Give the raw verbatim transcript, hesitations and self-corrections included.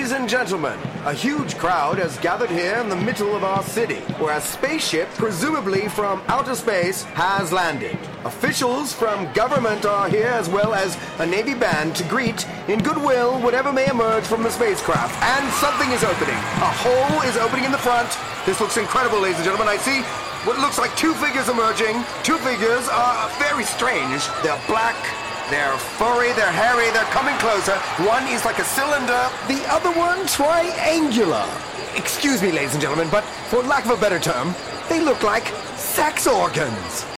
Ladies and gentlemen, a huge crowd has gathered here in the middle of our city, where a spaceship, presumably from outer space, has landed. Officials from government are here, as well as a Navy band to greet, in goodwill, whatever may emerge from the spacecraft. And something is opening. A hole is opening in the front. This looks incredible, ladies and gentlemen. I see what looks like two figures emerging. Two figures are very strange. They're black. They're furry, they're hairy, they're coming closer. One is like a cylinder, the other one triangular. Excuse me, ladies and gentlemen, but for lack of a better term, they look like sex organs.